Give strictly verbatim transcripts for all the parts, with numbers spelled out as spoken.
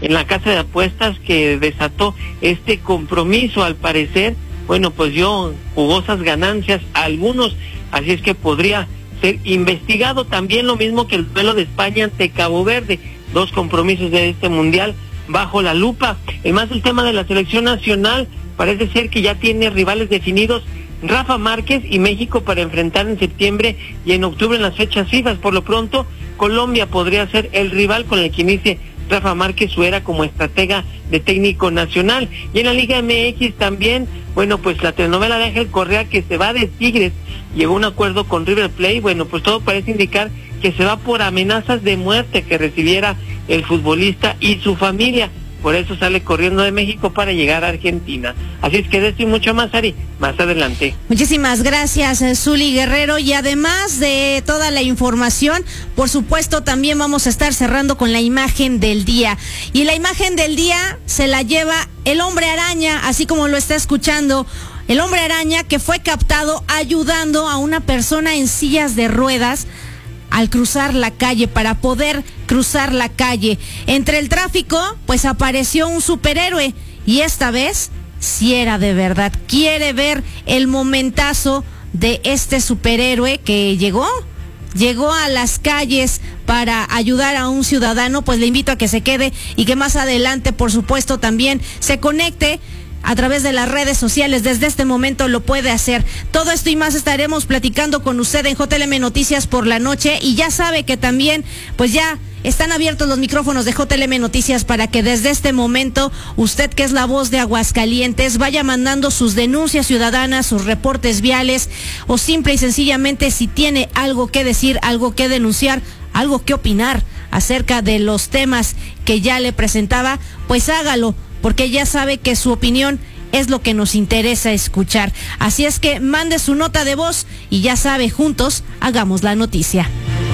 en la casa de apuestas que desató este compromiso. Al parecer, bueno, pues dio jugosas ganancias a algunos, así es que podría ser investigado. También lo mismo que el duelo de España ante Cabo Verde, dos compromisos de este mundial bajo la lupa. El más el tema de la selección nacional, parece ser que ya tiene rivales definidos Rafa Márquez y México para enfrentar en septiembre y en octubre en las fechas FIFA. Por lo pronto, Colombia podría ser el rival con el que inicie Rafa Márquez su era como estratega de técnico nacional. Y en la Liga M X también, bueno, pues la telenovela de Ángel Correa, que se va de Tigres, llegó a un acuerdo con River Plate. Bueno, pues todo parece indicar que se va por amenazas de muerte que recibiera el futbolista y su familia. Por eso sale corriendo de México para llegar a Argentina. Así es que de esto y mucho más, Ari, más adelante. Muchísimas gracias, Zuli Guerrero. Y además de toda la información, por supuesto, también vamos a estar cerrando con la imagen del día. Y la imagen del día se la lleva el hombre araña, así como lo está escuchando. El hombre araña que fue captado ayudando a una persona en sillas de ruedas al cruzar la calle, para poder cruzar la calle. Entre el tráfico, pues apareció un superhéroe, y esta vez sí era de verdad. ¿Quiere ver el momentazo de este superhéroe que llegó? Llegó a las calles para ayudar a un ciudadano. Pues le invito a que se quede y que más adelante, por supuesto, también se conecte a través de las redes sociales. Desde este momento lo puede hacer. Todo esto y más estaremos platicando con usted en J L M Noticias por la noche, y ya sabe que también pues ya están abiertos los micrófonos de J L M Noticias para que desde este momento usted, que es la voz de Aguascalientes, vaya mandando sus denuncias ciudadanas, sus reportes viales, o simple y sencillamente si tiene algo que decir, algo que denunciar, algo que opinar acerca de los temas que ya le presentaba, pues hágalo, porque ya sabe que su opinión es lo que nos interesa escuchar. Así es que mande su nota de voz y ya sabe, juntos hagamos la noticia.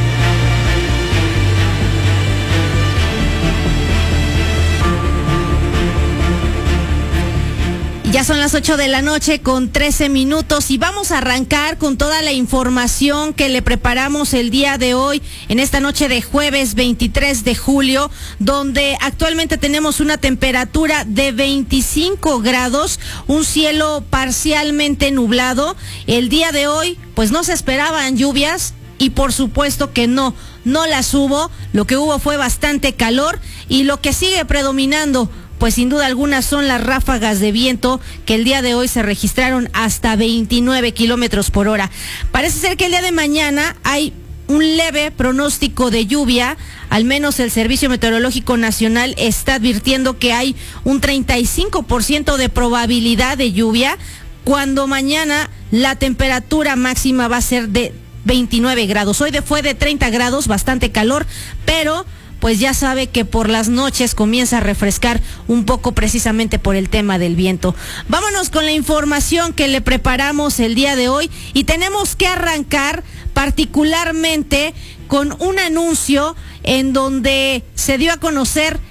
Ya son las ocho de la noche con trece minutos y vamos a arrancar con toda la información que le preparamos el día de hoy, en esta noche de jueves veintitrés de julio, donde actualmente tenemos una temperatura de veinticinco grados, un cielo parcialmente nublado. El día de hoy, pues no se esperaban lluvias, y por supuesto que no, no las hubo. Lo que hubo fue bastante calor, y lo que sigue predominando, pues sin duda alguna, son las ráfagas de viento, que el día de hoy se registraron hasta veintinueve kilómetros por hora. Parece ser que el día de mañana hay un leve pronóstico de lluvia. Al menos el Servicio Meteorológico Nacional está advirtiendo que hay un treinta y cinco por ciento de probabilidad de lluvia, cuando mañana la temperatura máxima va a ser de veintinueve grados. Hoy de fue de treinta grados, bastante calor, pero pues ya sabe que por las noches comienza a refrescar un poco, precisamente por el tema del viento. Vámonos con la información que le preparamos el día de hoy, y tenemos que arrancar particularmente con un anuncio en donde se dio a conocer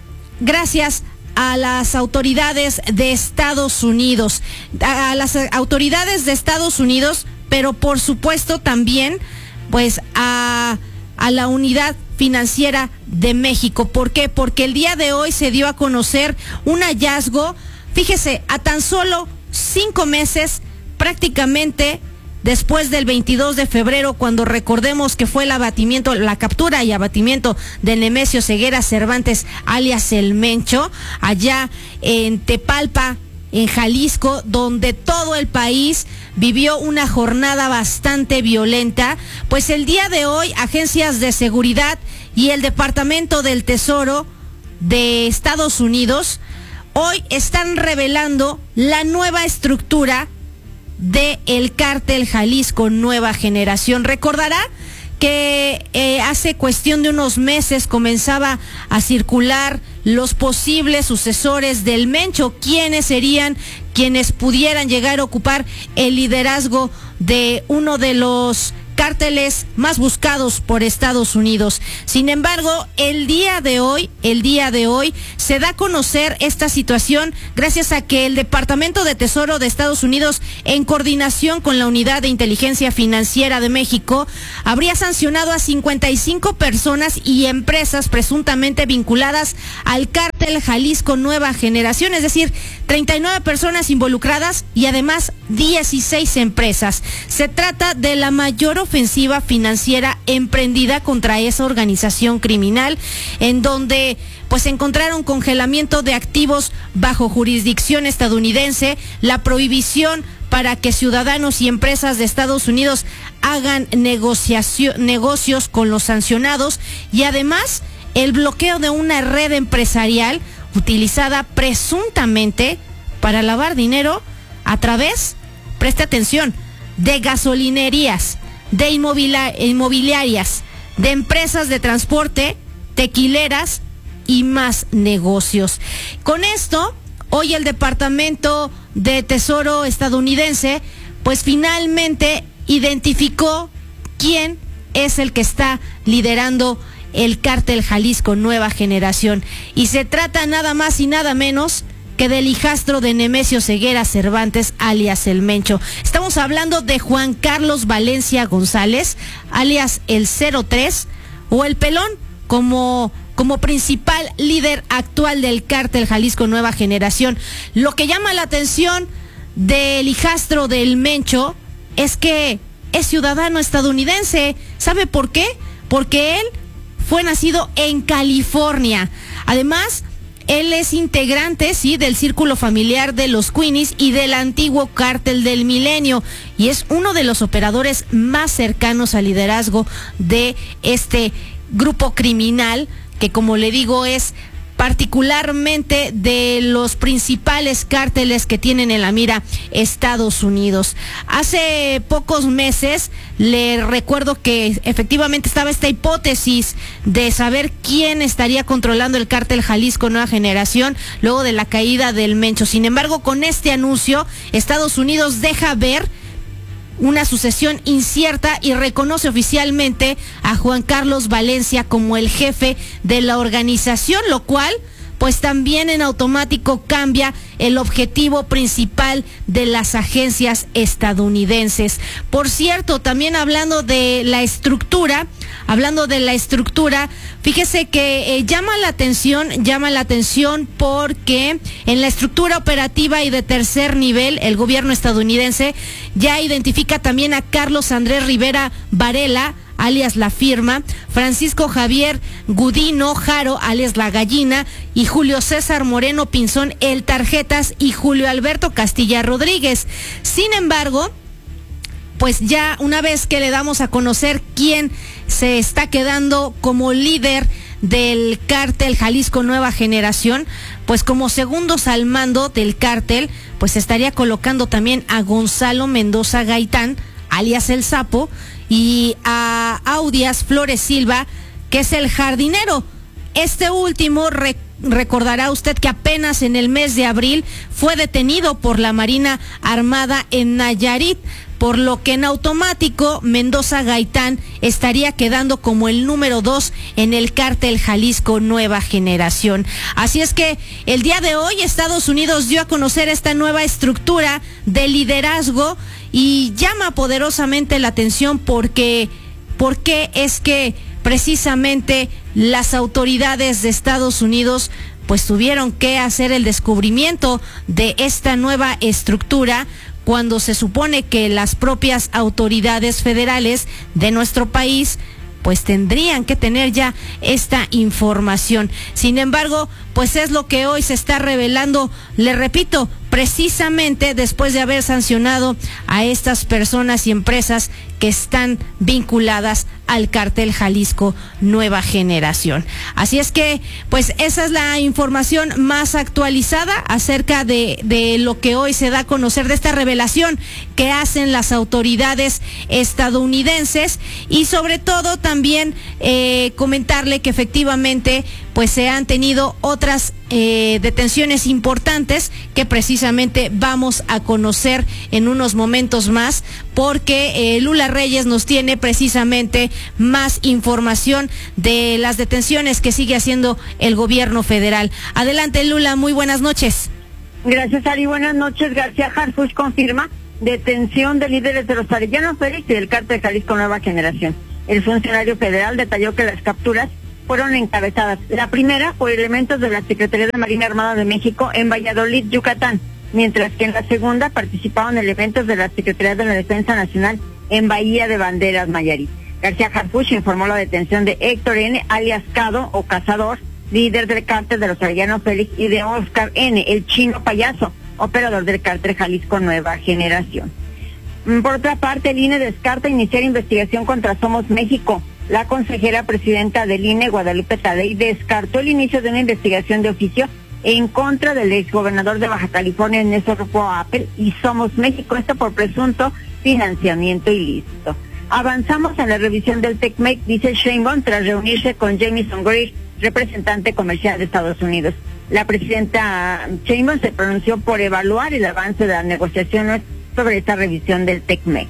gracias a las autoridades de Estados Unidos, a las autoridades de Estados Unidos, pero por supuesto también pues a, a la unidad financiera de México. ¿Por qué? Porque el día de hoy se dio a conocer un hallazgo, fíjese, a tan solo cinco meses prácticamente después del veintidós de febrero, cuando recordemos que fue el abatimiento, la captura y abatimiento de Nemesio Ceguera Cervantes, alias El Mencho, allá en Tepalpa, en Jalisco, donde todo el país vivió una jornada bastante violenta. Pues el día de hoy, agencias de seguridad y el Departamento del Tesoro de Estados Unidos hoy están revelando la nueva estructura de el cártel Jalisco Nueva Generación. Recordará que eh, hace cuestión de unos meses comenzaba a circular los posibles sucesores del Mencho, quienes serían quienes pudieran llegar a ocupar el liderazgo de uno de los cárteles más buscados por Estados Unidos. Sin embargo, el día de hoy, el día de hoy, se da a conocer esta situación gracias a que el Departamento de Tesoro de Estados Unidos, en coordinación con la Unidad de Inteligencia Financiera de México, habría sancionado a cincuenta y cinco personas y empresas presuntamente vinculadas al cártel Jalisco Nueva Generación, es decir, treinta y nueve personas involucradas y además dieciséis empresas. Se trata de la mayor ofensiva financiera emprendida contra esa organización criminal, en donde pues encontraron congelamiento de activos bajo jurisdicción estadounidense, la prohibición para que ciudadanos y empresas de Estados Unidos hagan negociación, negocios con los sancionados, y además el bloqueo de una red empresarial utilizada presuntamente para lavar dinero a través, preste atención, de gasolinerías, de inmobilia- inmobiliarias, de empresas de transporte, tequileras y más negocios. Con esto, hoy el Departamento de Tesoro estadounidense, pues finalmente identificó quién es el que está liderando el cártel Jalisco Nueva Generación. Y se trata nada más y nada menos que del hijastro de Nemesio Ceguera Cervantes, alias El Mencho. Estamos hablando de Juan Carlos Valencia González, alias el cero tres, o el Pelón, como, como principal líder actual del cártel Jalisco Nueva Generación. Lo que llama la atención del hijastro del Mencho es que es ciudadano estadounidense. ¿Sabe por qué? Porque él fue nacido en California. Además, él es integrante, sí, del círculo familiar de los Queenies y del antiguo cártel del Milenio, y es uno de los operadores más cercanos al liderazgo de este grupo criminal, que, como le digo, es particularmente de los principales cárteles que tienen en la mira Estados Unidos. Hace pocos meses le recuerdo que efectivamente estaba esta hipótesis de saber quién estaría controlando el cártel Jalisco Nueva Generación luego de la caída del Mencho. Sin embargo, con este anuncio, Estados Unidos deja ver una sucesión incierta y reconoce oficialmente a Juan Carlos Valencia como el jefe de la organización, lo cual pues también en automático cambia el objetivo principal de las agencias estadounidenses. Por cierto, también hablando de la estructura, hablando de la estructura, fíjese que eh, llama la atención, llama la atención porque en la estructura operativa y de tercer nivel, el gobierno estadounidense ya identifica también a Carlos Andrés Rivera Varela, alias La Firma, Francisco Javier Gudino Jaro, alias La Gallina, y Julio César Moreno Pinzón, el Tarjetas, y Julio Alberto Castilla Rodríguez. Sin embargo, pues ya una vez que le damos a conocer quién se está quedando como líder del cártel Jalisco Nueva Generación, pues como segundos al mando del cártel, pues estaría colocando también a Gonzalo Mendoza Gaitán, alias El Sapo, y a Audias Flores Silva, que es el jardinero. Este último, re, recordará usted que apenas en el mes de abril fue detenido por la Marina Armada en Nayarit, por lo que en automático Mendoza Gaitán estaría quedando como el número dos en el cártel Jalisco Nueva Generación. Así es que el día de hoy Estados Unidos dio a conocer esta nueva estructura de liderazgo y llama poderosamente la atención porque, porque es que precisamente las autoridades de Estados Unidos pues tuvieron que hacer el descubrimiento de esta nueva estructura, cuando se supone que las propias autoridades federales de nuestro país pues tendrían que tener ya esta información. Sin embargo, pues es lo que hoy se está revelando, le repito, precisamente después de haber sancionado a estas personas y empresas que están vinculadas al cártel Jalisco Nueva Generación. Así es que, pues esa es la información más actualizada acerca de, de lo que hoy se da a conocer, de esta revelación que hacen las autoridades estadounidenses, y sobre todo también eh, comentarle que efectivamente pues se han tenido otras eh, detenciones importantes que precisamente vamos a conocer en unos momentos más, porque eh, Lula Reyes nos tiene precisamente más información de las detenciones que sigue haciendo el gobierno federal. Adelante, Lula, muy buenas noches. Gracias, Ari, buenas noches. García Harfuch confirma detención de líderes de los Arellano Félix y del Cártel de Jalisco Nueva Generación. El funcionario federal detalló que las capturas fueron encabezadas. La primera por elementos de la Secretaría de Marina Armada de México en Valladolid, Yucatán, mientras que en la segunda participaron elementos de la Secretaría de la Defensa Nacional en Bahía de Banderas, Nayarit. García Harfuch informó la detención de Héctor N., alias Cado o Cazador, líder del cártel de los Arellano Félix, y de Oscar N., el chino payaso, operador del Cártel Jalisco Nueva Generación. Por otra parte, el I N E descarta iniciar investigación contra Somos México. La consejera presidenta del I N E, Guadalupe Tadei, descartó el inicio de una investigación de oficio en contra del exgobernador de Baja California, Ernesto Rufo Apel, y Somos México, esto por presunto financiamiento ilícito. Avanzamos en la revisión del TECMEC, dice Sheinbaum, tras reunirse con Jamieson Greer, representante comercial de Estados Unidos. La presidenta Sheinbaum se pronunció por evaluar el avance de las negociaciones sobre esta revisión del TECMEC.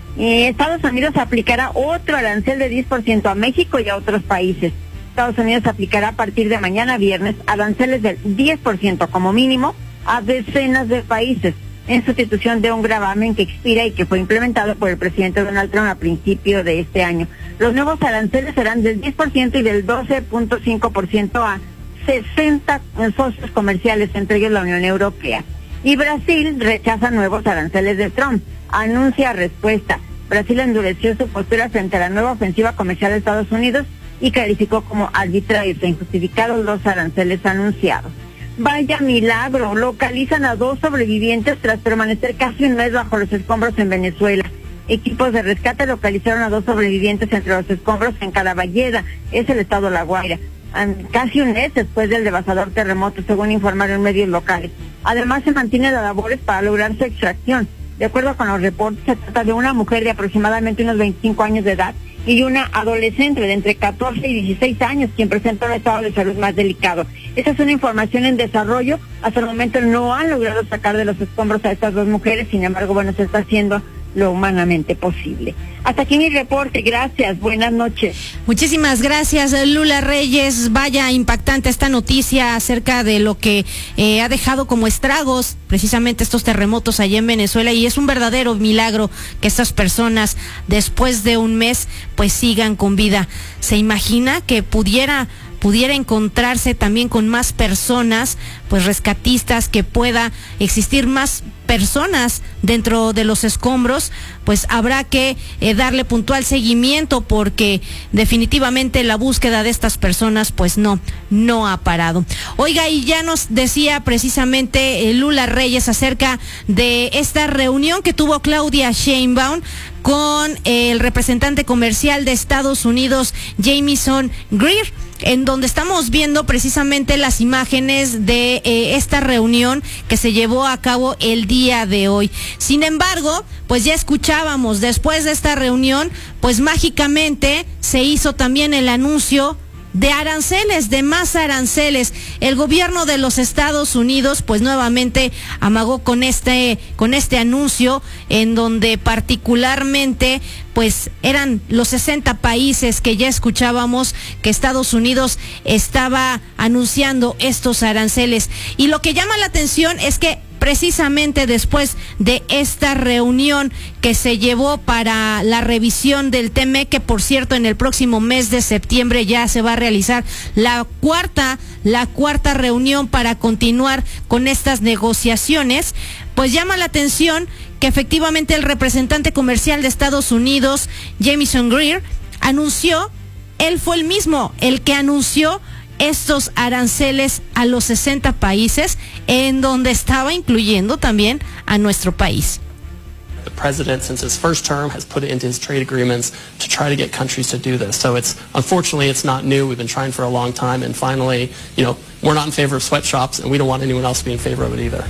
Y Estados Unidos aplicará otro arancel de diez por ciento a México y a otros países. Estados Unidos aplicará a partir de mañana viernes aranceles del diez por ciento como mínimo a decenas de países, en sustitución de un gravamen que expira y que fue implementado por el presidente Donald Trump a principio de este año. Los nuevos aranceles serán del diez por ciento y del doce punto cinco por ciento a sesenta socios comerciales, entre ellos la Unión Europea. Y Brasil rechaza nuevos aranceles de Trump. Anuncia respuesta. Brasil endureció su postura frente a la nueva ofensiva comercial de Estados Unidos y calificó como arbitrarios e injustificados los aranceles anunciados. Vaya milagro, localizan a dos sobrevivientes tras permanecer casi un mes bajo los escombros en Venezuela. Equipos de rescate localizaron a dos sobrevivientes entre los escombros en Caraballeda, es el estado de La Guaira, casi un mes después del devastador terremoto, según informaron medios locales. Además, se mantienen las labores para lograr su extracción. De acuerdo con los reportes, se trata de una mujer de aproximadamente unos veinticinco años de edad y una adolescente de entre catorce y dieciséis años, quien presenta un estado de salud más delicado. Esa es una información en desarrollo. Hasta el momento no han logrado sacar de los escombros a estas dos mujeres, sin embargo, bueno, se está haciendo lo humanamente posible. Hasta aquí mi reporte, gracias, buenas noches. Muchísimas gracias, Lula Reyes. Vaya impactante esta noticia acerca de lo que eh, ha dejado como estragos precisamente estos terremotos allá en Venezuela, y es un verdadero milagro que estas personas después de un mes pues sigan con vida. ¿Se imagina que pudiera pudiera encontrarse también con más personas, pues rescatistas, que pueda existir más personas dentro de los escombros? Pues habrá que eh, darle puntual seguimiento, porque definitivamente la búsqueda de estas personas pues no, no ha parado. Oiga, y ya nos decía precisamente eh, Lula Reyes acerca de esta reunión que tuvo Claudia Sheinbaum con eh, el representante comercial de Estados Unidos, Jamieson Greer, en donde estamos viendo precisamente las imágenes de eh, esta reunión que se llevó a cabo el día de hoy. Sin embargo, pues ya escuchábamos, después de esta reunión, pues mágicamente se hizo también el anuncio de aranceles, de más aranceles. El gobierno de los Estados Unidos pues nuevamente amagó con este con este anuncio, en donde particularmente pues eran los sesenta países que ya escuchábamos que Estados Unidos estaba anunciando estos aranceles. Y lo que llama la atención es que precisamente después de esta reunión que se llevó para la revisión del TEMEC, que por cierto en el próximo mes de septiembre ya se va a realizar la cuarta, la cuarta reunión para continuar con estas negociaciones, pues llama la atención que efectivamente el representante comercial de Estados Unidos, Jamieson Greer, anunció, él fue el mismo el que anunció estos aranceles a los sesenta países, en donde estaba incluyendo también a nuestro país. The president, since his first term, has put it into his trade agreements to try to get countries to do this. So it's, unfortunately, it's not new. We've been trying for a long time, and finally, you know, we're not in favor of sweatshops, and we don't want anyone else to be in favor of it either.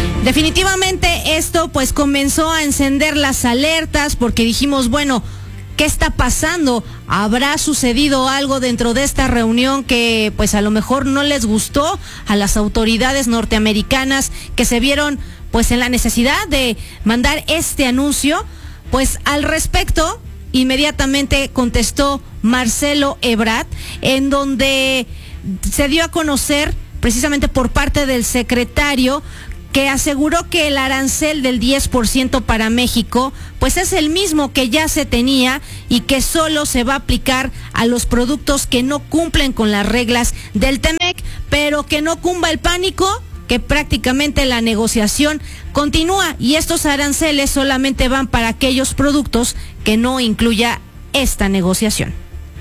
Definitivamente esto pues comenzó a encender las alertas, porque dijimos, bueno, ¿Qué está pasando? ¿Habrá sucedido algo dentro de esta reunión que pues a lo mejor no les gustó a las autoridades norteamericanas, que se vieron pues en la necesidad de mandar este anuncio? Pues al respecto, inmediatamente contestó Marcelo Ebrard, en donde se dio a conocer precisamente por parte del secretario, que aseguró que el arancel del diez por ciento para México pues es el mismo que ya se tenía y que solo se va a aplicar a los productos que no cumplen con las reglas del T M E C, pero que no cumba el pánico, que prácticamente la negociación continúa y estos aranceles solamente van para aquellos productos que no incluya esta negociación.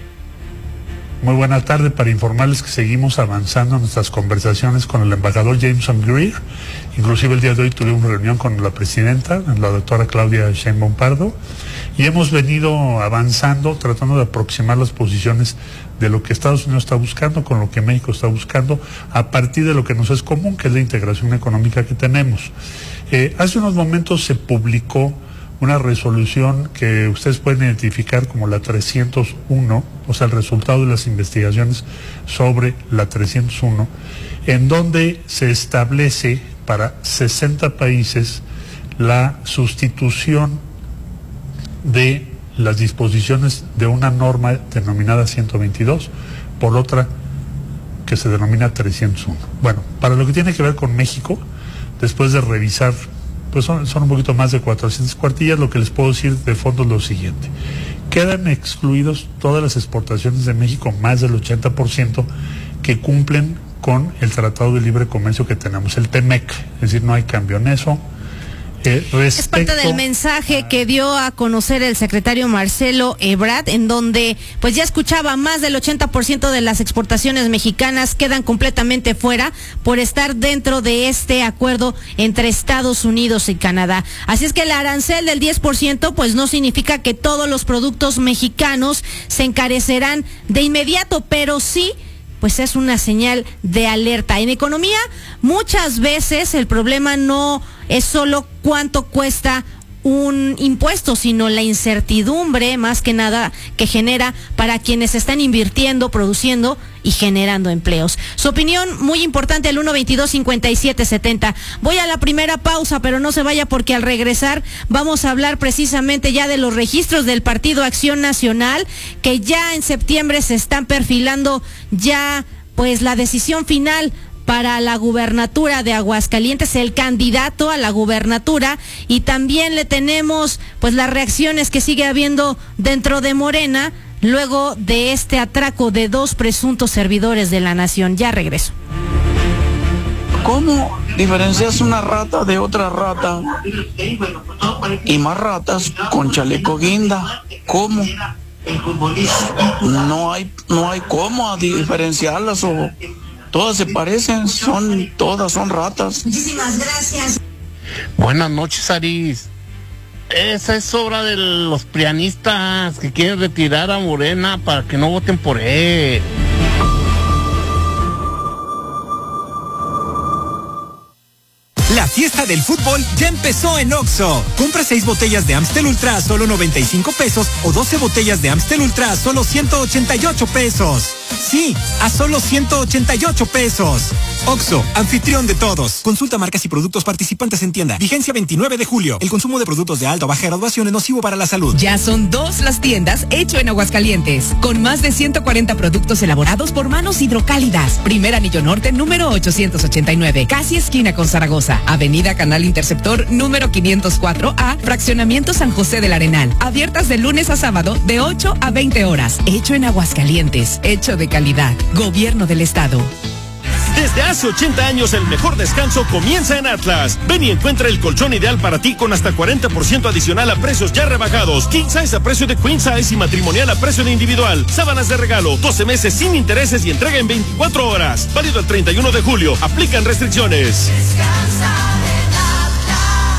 Muy buena tarde, para informarles que seguimos avanzando en nuestras conversaciones con el embajador Jameson Greer. Inclusive el día de hoy tuvimos una reunión con la presidenta, la doctora Claudia Sheinbaum Pardo, y hemos venido avanzando, tratando de aproximar las posiciones de lo que Estados Unidos está buscando con lo que México está buscando, a partir de lo que nos es común, que es la integración económica que tenemos. Eh, hace unos momentos se publicó una resolución que ustedes pueden identificar como la trescientos uno, o sea, el resultado de las investigaciones sobre la trescientos uno, en donde se establece para sesenta países la sustitución de las disposiciones de una norma denominada ciento veintidós por otra que se denomina trescientos uno. Bueno, para lo que tiene que ver con México, después de revisar, pues son, son un poquito más de cuatrocientas cuartillas, lo que les puedo decir de fondo es lo siguiente: quedan excluidos todas las exportaciones de México, más del ochenta por ciento, que cumplen con el Tratado de Libre Comercio que tenemos, el T M E C, es decir, no hay cambio en eso. Eh, respecto... Es parte del mensaje que dio a conocer el secretario Marcelo Ebrard, en donde pues ya escuchaba, más del ochenta por ciento de las exportaciones mexicanas quedan completamente fuera por estar dentro de este acuerdo entre Estados Unidos y Canadá. Así es que el arancel del diez por ciento pues no significa que todos los productos mexicanos se encarecerán de inmediato, pero sí pues es una señal de alerta. En economía, muchas veces el problema no es solo cuánto cuesta un impuesto, sino la incertidumbre, más que nada, que genera para quienes están invirtiendo, produciendo y generando empleos. Su opinión, muy importante, el uno veintidós cincuenta y siete setenta. Voy a la primera pausa, pero no se vaya, porque al regresar vamos a hablar precisamente ya de los registros del Partido Acción Nacional, que ya en septiembre se están perfilando ya pues la decisión final para la gubernatura de Aguascalientes, el candidato a la gubernatura, y también le tenemos pues las reacciones que sigue habiendo dentro de Morena luego de este atraco de dos presuntos servidores de la nación. Ya regreso. ¿Cómo diferencias una rata de otra rata? Y más ratas con chaleco guinda. ¿Cómo? No hay, no hay cómo diferenciarlas, o todas se parecen, son, todas son ratas. Muchísimas gracias. Buenas noches, Aris. Esa es obra de los prianistas que quieren retirar a Morena para que no voten por él. La fiesta del fútbol ya empezó en Oxxo. Compra seis botellas de Amstel Ultra a solo noventa y cinco pesos o doce botellas de Amstel Ultra a solo ciento ochenta y ocho pesos. Sí, a solo ciento ochenta y ocho pesos. Oxxo, anfitrión de todos. Consulta marcas y productos participantes en tienda. Vigencia veintinueve de julio. El consumo de productos de alta o baja graduación es nocivo para la salud. Ya son dos las tiendas Hecho en Aguascalientes, con más de ciento cuarenta productos elaborados por manos hidrocálidas. Primer Anillo Norte, número ochocientos ochenta y nueve, casi esquina con Zaragoza. Avenida Canal Interceptor, número quinientos cuatro A, Fraccionamiento San José del Arenal. Abiertas de lunes a sábado, de ocho a veinte horas. Hecho en Aguascalientes. Hecho de calidad. Gobierno del Estado. Desde hace ochenta años el mejor descanso comienza en Atlas. Ven y encuentra el colchón ideal para ti con hasta cuarenta por ciento adicional a precios ya rebajados. King size a precio de queen size y matrimonial a precio de individual. Sábanas de regalo, doce meses sin intereses y entrega en veinticuatro horas. Válido el treinta y uno de julio. Aplican restricciones. Descansa en Atlas.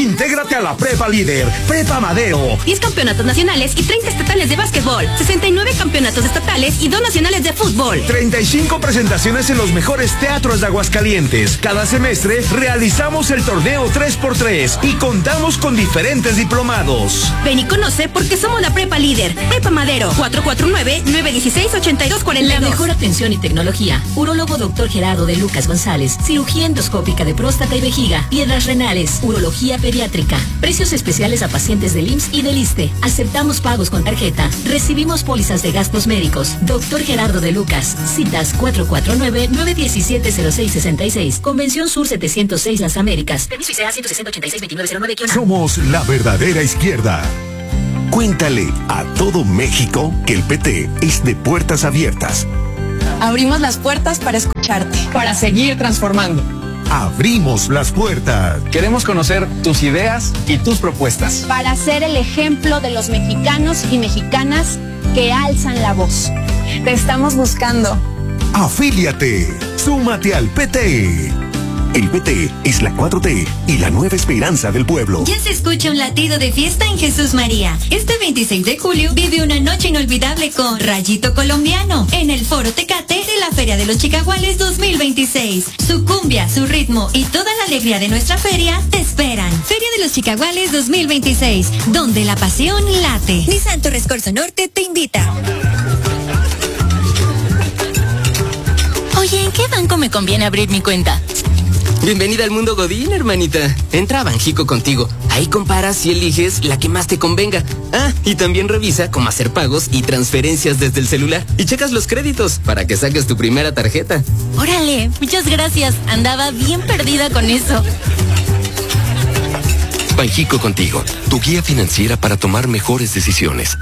Intégrate a la Prepa Líder, Prepa Madero. diez campeonatos nacionales y treinta estatales de básquetbol, sesenta y nueve campeonatos estatales y dos nacionales de fútbol. treinta y cinco presentaciones en los mejores teatros de Aguascalientes. Cada semestre realizamos el torneo tres por tres y contamos con diferentes diplomados. Ven y conoce porque somos la Prepa Líder. Prepa Madero, cuatro cuatro nueve, nueve uno seis, ocho dos cuatro dos. La mejor atención y tecnología. Urólogo doctor Gerardo de Lucas González. Cirugía endoscópica de próstata y vejiga. Piedras renales. Urología pediátrica. Precios especiales a pacientes del I M S S y del ISSSTE. Aceptamos pagos con tarjeta. Recibimos pólizas de gastos médicos. Doctor Gerardo de Lucas. Citas cuatro cuatro nueve, nueve uno siete, cero seis seis seis. Convención Sur setecientos seis Las Américas. Permiso I C E A ciento sesenta, ochenta y seis, veintinueve cero nueve. Somos la verdadera izquierda. Cuéntale a todo México que el P T es de puertas abiertas. Abrimos las puertas para escucharte, para seguir transformando. Abrimos las puertas. Queremos conocer tus ideas y tus propuestas. Para ser el ejemplo de los mexicanos y mexicanas que alzan la voz. Te estamos buscando. Afíliate. Súmate al P T. El P T es la cuatro T y la nueva esperanza del pueblo. Ya se escucha un latido de fiesta en Jesús María. Este veintiséis de julio vive una noche inolvidable con Rayito Colombiano en el Foro Tecate de la Feria de los Chicaguales dos mil veintiséis. Su cumbia, su ritmo y toda la alegría de nuestra feria te esperan. Feria de los Chicaguales dos mil veintiséis, donde la pasión late. Nissan Torres Corso Norte te invita. Oye, ¿en qué banco me conviene abrir mi cuenta? Bienvenida al mundo Godín, hermanita. Entra a Banjico Contigo. Ahí comparas y eliges la que más te convenga. Ah, y también revisa cómo hacer pagos y transferencias desde el celular. Y checas los créditos para que saques tu primera tarjeta. Órale, muchas gracias. Andaba bien perdida con eso. Banjico Contigo, tu guía financiera para tomar mejores decisiones.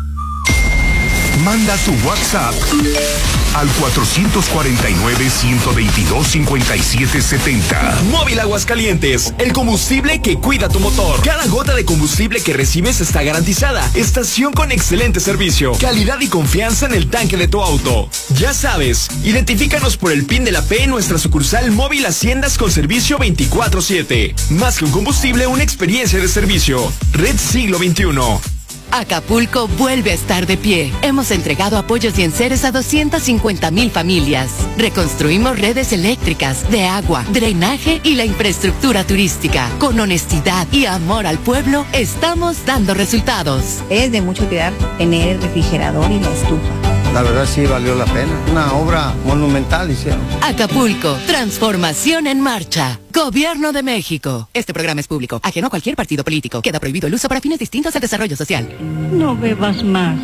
Manda tu WhatsApp al cuatro cuatro nueve, uno dos dos, cinco siete siete cero. Móvil Aguascalientes, el combustible que cuida tu motor. Cada gota de combustible que recibes está garantizada. Estación con excelente servicio, calidad y confianza en el tanque de tu auto. Ya sabes, identifícanos por el PIN de la P en nuestra sucursal Móvil Haciendas con servicio veinticuatro siete. Más que un combustible, una experiencia de servicio. Red Siglo veintiuno. Acapulco vuelve a estar de pie. Hemos entregado apoyos y enseres a doscientas cincuenta mil familias. Reconstruimos redes eléctricas, de agua, drenaje y la infraestructura turística. Con honestidad y amor al pueblo, estamos dando resultados. Es de mucho cuidar tener el refrigerador y la estufa. La verdad sí valió la pena. Una obra monumental hicieron. Acapulco, transformación en marcha. Gobierno de México. Este programa es público, ajeno a cualquier partido político. Queda prohibido el uso para fines distintos al desarrollo social. No bebas más.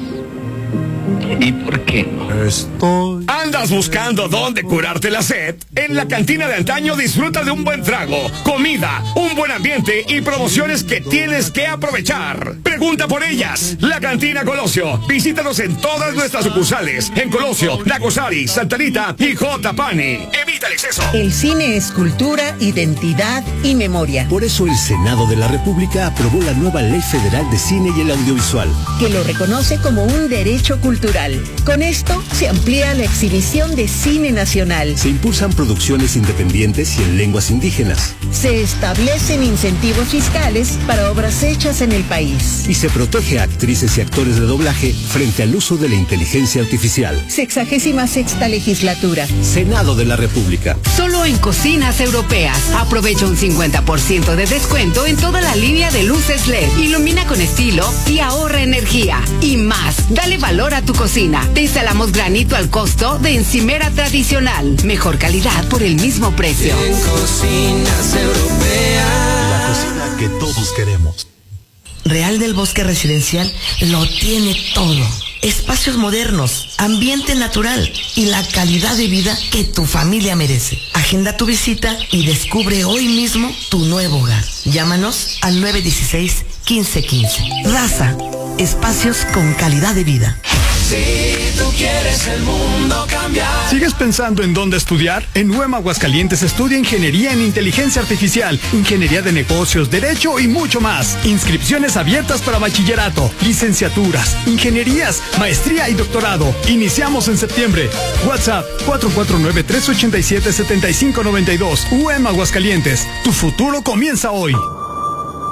¿Y por qué no? Estoy... ¿Andas buscando dónde curarte la sed? En la cantina de antaño disfruta de un buen trago, comida, un buen ambiente y promociones que tienes que aprovechar. Pregunta por ellas. La Cantina Colosio. Visítanos en todas nuestras sucursales. En Colosio, Nacosari, Santa Rita y J. Pani. Evita el exceso. El cine es cultura, identidad y memoria. Por eso el Senado de la República aprobó la nueva Ley Federal de Cine y el Audiovisual, que lo reconoce como un derecho cultural. Con esto se amplía la exhibición de cine nacional. Se impulsan producciones independientes y en lenguas indígenas. Se establecen incentivos fiscales para obras hechas en el país. Y se protege a actrices y actores de doblaje frente al uso de la inteligencia artificial. Sexagésima sexta legislatura. Senado de la República. Solo en Cocinas Europeas. Aprovecha un cincuenta por ciento de descuento en toda la línea de luces L E D. Ilumina con estilo y ahorra energía. Y más, dale valor a tu cocina. Te instalamos granito al costo de encimera tradicional. Mejor calidad por el mismo precio. En Cocinas Europeas. La cocina que todos queremos. Real del Bosque Residencial lo tiene todo. Espacios modernos, ambiente natural y la calidad de vida que tu familia merece. Agenda tu visita y descubre hoy mismo tu nuevo hogar. Llámanos al nueve uno seis, uno cinco uno cinco. Raza, espacios con calidad de vida. Si tú quieres el mundo cambiar. ¿Sigues pensando en dónde estudiar? En U E M Aguascalientes estudia Ingeniería en Inteligencia Artificial, Ingeniería de Negocios, Derecho y mucho más. Inscripciones abiertas para bachillerato, licenciaturas, ingenierías, maestría y doctorado. Iniciamos en septiembre. WhatsApp cuatro cuatro nueve, tres ocho siete, siete cinco nueve dos. U E M Aguascalientes. Tu futuro comienza hoy.